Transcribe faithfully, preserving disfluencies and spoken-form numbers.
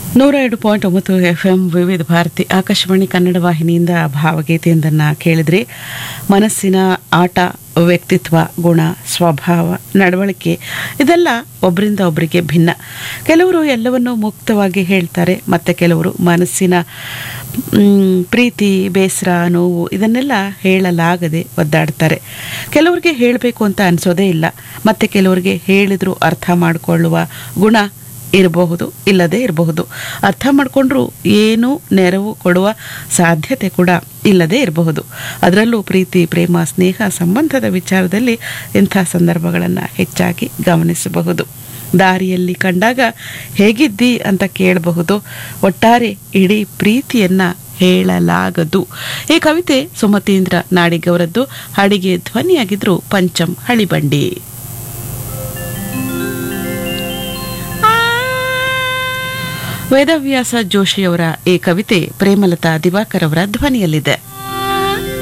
ನೂರ ಎರಡು ಪಾಯಿಂಟ್ ಒಂಬತ್ತು ಎಫ್ ಎಂ ವಿವಿಧ ಭಾರತಿ ಆಕಾಶವಾಣಿ ಕನ್ನಡ ವಾಹಿನಿಯಿಂದ ಭಾವಗೀತೆಯೊಂದನ್ನು ಕೇಳಿದ್ರಿ. ಮನಸ್ಸಿನ ಆಟ, ವ್ಯಕ್ತಿತ್ವ, ಗುಣ, ಸ್ವಭಾವ, ನಡವಳಿಕೆ ಇದೆಲ್ಲ ಒಬ್ಬರಿಂದ ಒಬ್ಬರಿಗೆ ಭಿನ್ನ. ಕೆಲವರು ಎಲ್ಲವನ್ನೂ ಮುಕ್ತವಾಗಿ ಹೇಳ್ತಾರೆ, ಮತ್ತು ಕೆಲವರು ಮನಸ್ಸಿನ ಪ್ರೀತಿ, ಬೇಸರ, ನೋವು ಇದನ್ನೆಲ್ಲ ಹೇಳಲಾಗದೆ ಒದ್ದಾಡ್ತಾರೆ. ಕೆಲವರಿಗೆ ಹೇಳಬೇಕು ಅಂತ ಅನಿಸೋದೇ ಇಲ್ಲ, ಮತ್ತು ಕೆಲವರಿಗೆ ಹೇಳಿದರೂ ಅರ್ಥ ಮಾಡಿಕೊಳ್ಳುವ ಗುಣ ಇರಬಹುದು, ಇಲ್ಲದೇ ಇರಬಹುದು. ಅರ್ಥ ಮಾಡಿಕೊಂಡ್ರೂ ಏನೂ ನೆರವು ಕೊಡುವ ಸಾಧ್ಯತೆ ಕೂಡ ಇಲ್ಲದೇ ಇರಬಹುದು. ಅದರಲ್ಲೂ ಪ್ರೀತಿ, ಪ್ರೇಮ, ಸ್ನೇಹ, ಸಂಬಂಧದ ವಿಚಾರದಲ್ಲಿ ಇಂಥ ಸಂದರ್ಭಗಳನ್ನು ಹೆಚ್ಚಾಗಿ ಗಮನಿಸಬಹುದು. ದಾರಿಯಲ್ಲಿ ಕಂಡಾಗ ಹೇಗಿದ್ದಿ ಅಂತ ಕೇಳಬಹುದು, ಒಟ್ಟಾರೆ ಇಡೀ ಪ್ರೀತಿಯನ್ನ ಹೇಳಲಾಗದು. ಈ ಕವಿತೆ ಸುಮತೀಂದ್ರ ನಾಡಿಗವರದ್ದು. ಹಾಡಿಗೆ ಧ್ವನಿಯಾಗಿದ್ರು ಪಂಚಮ್ ಹಳಿಬಂಡಿ. ವೇದವ್ಯಾಸ ಜೋಶಿಯವರ ಈ ಕವಿತೆ ಪ್ರೇಮಲತಾ ದಿವಾಕರ್ ಅವರ ಧ್ವನಿಯಲ್ಲಿದೆ.